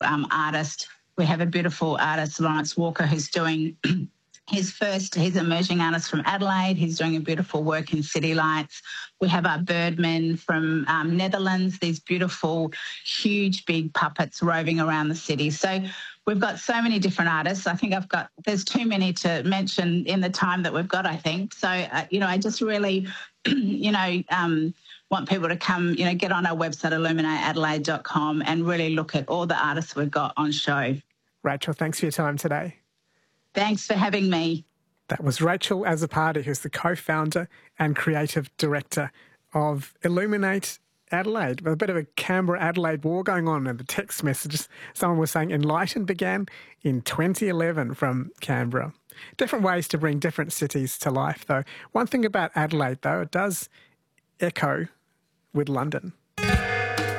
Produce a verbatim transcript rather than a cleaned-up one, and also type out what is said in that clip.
um, artist. We have a beautiful artist, Lawrence Walker, who's doing his first, he's an emerging artist from Adelaide. He's doing a beautiful work in City Lights. We have our birdmen from um, Netherlands, these beautiful, huge, big puppets roving around the city. So we've got so many different artists. I think I've got, there's too many to mention in the time that we've got, I think. So, uh, you know, I just really, you know, um, want people to come, you know, get on our website, illuminate adelaide dot com, and really look at all the artists we've got on show. Rachel, thanks for your time today. Thanks for having me. That was Rachel Azzopardi, who's the co-founder and creative director of Illuminate Adelaide. With a bit of a Canberra-Adelaide war going on in the text messages. Someone was saying Enlighten began in twenty eleven from Canberra. Different ways to bring different cities to life, though. One thing about Adelaide, though, it does echo with London.